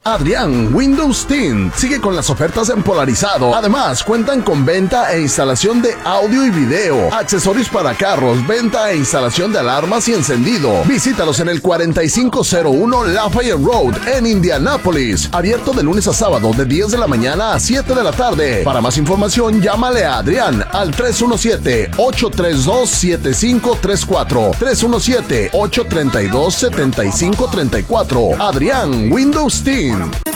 Adrián Windows Tint sigue con las ofertas en Polarizado. Además, cuentan con venta e instalación de audio y video, accesorios para carros, venta e instalación de alarmas y encendido. Visítalos en el 4501 Lafayette Road en Indianápolis. Abierto de lunes a sábado de 10 de la mañana a 7 de la tarde. Para más información, llámale a Adrián al 317-832-7534. 317-832-7534. Adrián Windows Tint.